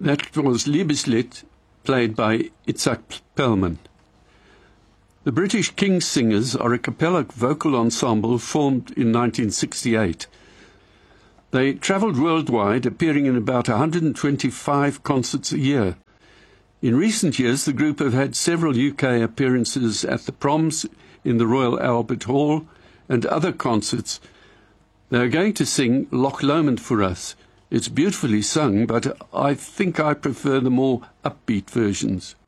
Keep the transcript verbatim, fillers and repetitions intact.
That was Liebeslied, played by Itzhak Perlman. The British King's Singers are a cappella vocal ensemble formed in nineteen sixty-eight. They travelled worldwide, appearing in about one hundred twenty-five concerts a year. In recent years, the group have had several U K appearances at the Proms, in the Royal Albert Hall, and other concerts. They are going to sing Loch Lomond for us. It's beautifully sung, but I think I prefer the more upbeat versions.